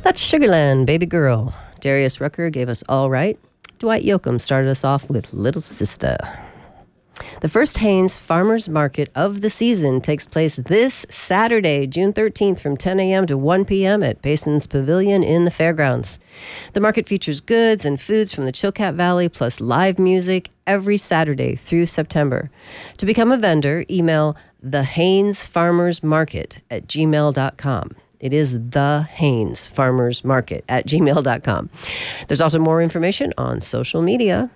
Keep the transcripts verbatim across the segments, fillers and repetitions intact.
That's Sugarland, Baby Girl. Darius Rucker gave us All Right. Dwight Yoakam started us off with Little Sister. The first Hanes Farmers Market of the season takes place this Saturday, June thirteenth, from ten a.m. to one p.m. at Payson's Pavilion in the fairgrounds. The market features goods and foods from the Chilkat Valley, plus live music every Saturday through September. To become a vendor, email the Hanes Farmers Market at gmail dot com. It is the Hanes Farmers Market at gmail dot com. There's also more information on social media.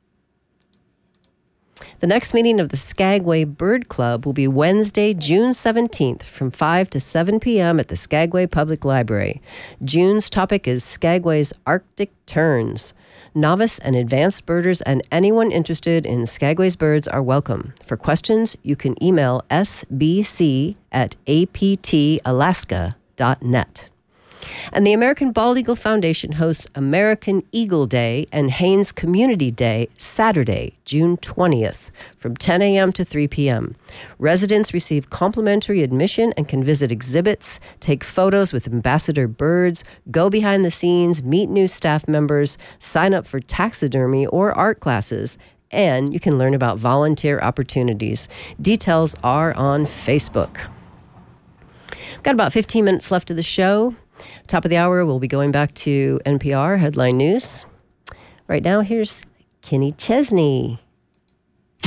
The next meeting of the Skagway Bird Club will be Wednesday, June seventeenth from five to seven p.m. at the Skagway Public Library. June's topic is Skagway's Arctic Terns. Novice and advanced birders and anyone interested in Skagway's birds are welcome. For questions, you can email s b c at a p t alaska dot net. And the American Bald Eagle Foundation hosts American Eagle Day and Haines Community Day Saturday, June twentieth, from ten a.m. to three p.m. Residents receive complimentary admission and can visit exhibits, take photos with ambassador birds, go behind the scenes, meet new staff members, sign up for taxidermy or art classes, and you can learn about volunteer opportunities. Details are on Facebook. Got about fifteen minutes left of the show. Top of the hour, we'll be going back to N P R Headline News. Right now, here's Kenny Chesney.